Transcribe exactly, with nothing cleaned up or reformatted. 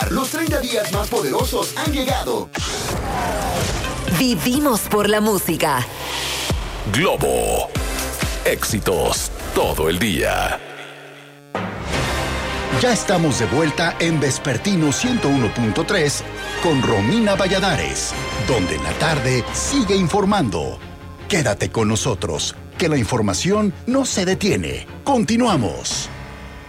Star, los treinta días más poderosos han llegado. Vivimos por la música. Globo. Éxitos todo el día. Ya estamos de vuelta en Vespertino ciento uno punto tres con Romina Valladares, donde la tarde sigue informando. Quédate con nosotros, que la información no se detiene. Continuamos.